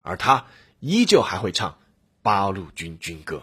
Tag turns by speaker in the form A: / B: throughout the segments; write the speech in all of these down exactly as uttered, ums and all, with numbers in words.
A: 而他依旧还会唱八路军军歌。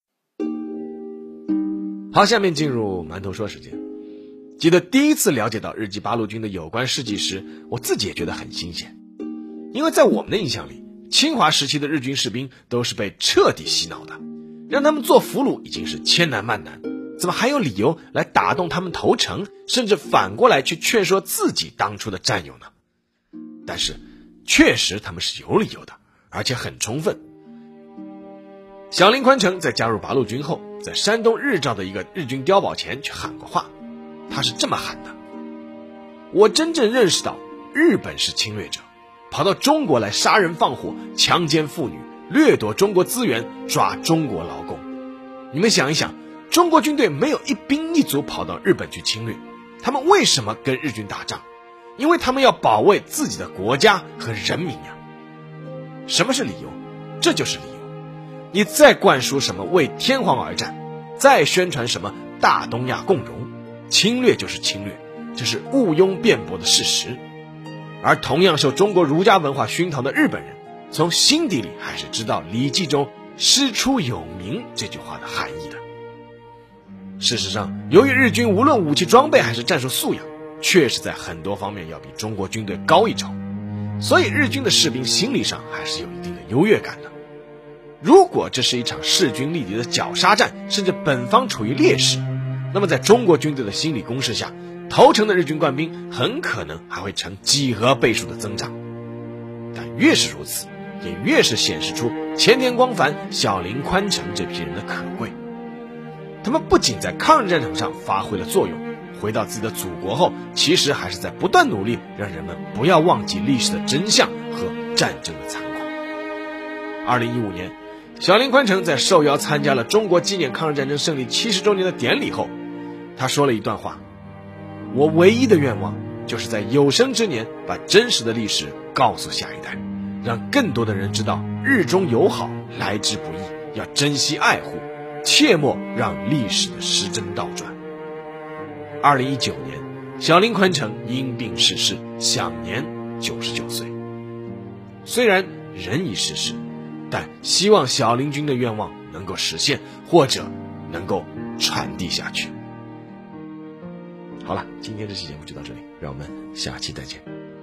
A: 好，下面进入馒头说时间。记得第一次了解到日记八路军的有关事迹时，我自己也觉得很新鲜。因为在我们的印象里，侵华时期的日军士兵都是被彻底洗脑的，让他们做俘虏已经是千难万难，怎么还有理由来打动他们投诚，甚至反过来去劝说自己当初的战友呢？但是确实他们是有理由的，而且很充分。小林宽诚在加入八路军后，在山东日照的一个日军碉堡前去喊过话，他是这么喊的：我真正认识到日本是侵略者，跑到中国来杀人放火，强奸妇女，掠夺中国资源，抓中国劳工。你们想一想，中国军队没有一兵一卒跑到日本去侵略，他们为什么跟日军打仗？因为他们要保卫自己的国家和人民呀。什么是理由？这就是理由。你再灌输什么为天皇而战，再宣传什么大东亚共荣，侵略就是侵略，这是毋庸辩驳的事实。而同样受中国儒家文化熏陶的日本人，从心底里还是知道《礼记》中师出有名这句话的含义的。事实上，由于日军无论武器装备还是战术素养，确实在很多方面要比中国军队高一筹，所以日军的士兵心理上还是有一定的优越感的。如果这是一场势均力敌的绞杀战，甚至本方处于劣势，那么在中国军队的心理攻势下，投诚的日军官兵很可能还会呈几何倍数的增长。但越是如此，也越是显示出前田光繁、小林宽诚这批人的可贵。他们不仅在抗日战场上发挥了作用，回到自己的祖国后，其实还是在不断努力让人们不要忘记历史的真相和战争的残酷。二零一五年，小林宽诚在受邀参加了中国纪念抗日战争胜利七十周年的典礼后，他说了一段话：我唯一的愿望就是在有生之年把真实的历史告诉下一代，让更多的人知道日中友好来之不易，要珍惜爱护，切莫让历史的时针倒转。二零一九年，小林宽诚因病逝世，享年九十九岁。虽然人已逝世，但希望小林军的愿望能够实现，或者能够传递下去。好了，今天这期节目就到这里，让我们下期再见。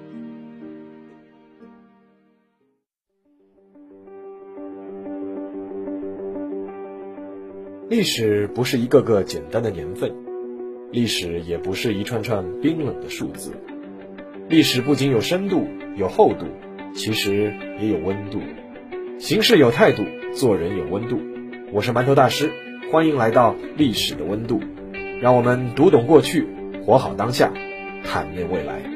A: 历史不是一个个简单的年份，历史也不是一串串冰冷的数字。历史不仅有深度有厚度，其实也有温度。行事有态度，做人有温度。我是馒头大师，欢迎来到历史的温度，让我们读懂过去，活好当下，坦面未来。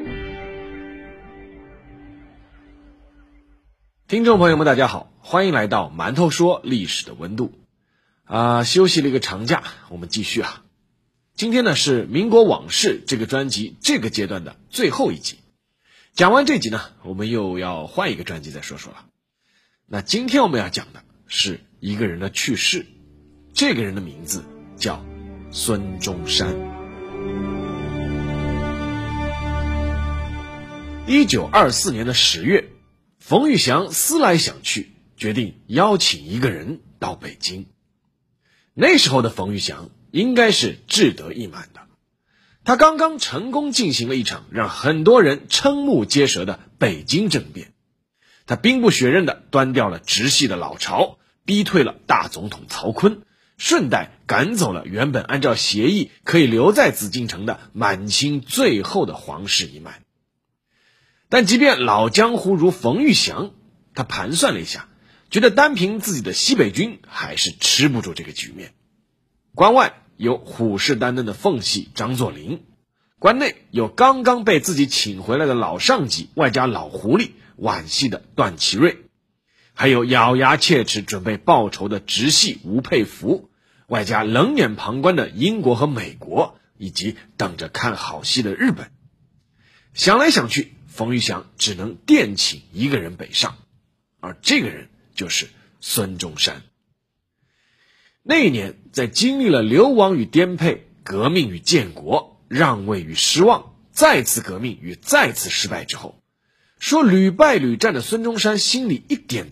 A: 听众朋友们大家好，欢迎来到馒头说历史的温度。啊、呃，休息了一个长假，我们继续啊。今天呢是民国往事这个专辑这个阶段的最后一集。讲完这集呢，我们又要换一个专辑再说说了。那今天我们要讲的是一个人的去世，这个人的名字叫孙中山。一九二四年的十月，冯玉祥思来想去，决定邀请一个人到北京。那时候的冯玉祥应该是志得意满的，他刚刚成功进行了一场让很多人瞠目结舌的北京政变。他兵不血刃地端掉了直系的老巢，逼退了大总统曹锟，顺带赶走了原本按照协议可以留在紫禁城的满清最后的皇室一脉。但即便老江湖如冯玉祥，他盘算了一下，觉得单凭自己的西北军还是吃不住这个局面。关外有虎视眈眈的奉系张作霖，关内有刚刚被自己请回来的老上级外加老狐狸皖系的段祺瑞，还有咬牙切齿准备报仇的直系吴佩孚，外加冷眼旁观的英国和美国，以及等着看好戏的日本。想来想去，冯玉祥只能电请一个人北上，而这个人就是孙中山。那一年，在经历了流亡与颠沛、革命与建国、让位与失望、再次革命与再次失败之后，说屡败屡战的孙中山心里一点